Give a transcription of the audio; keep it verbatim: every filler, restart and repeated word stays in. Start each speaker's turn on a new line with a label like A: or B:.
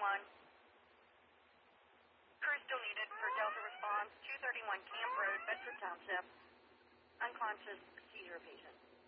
A: one. Crew still needed for Delta response, two thirty-one Camp Road, Bedford Township. Unconscious seizure patient.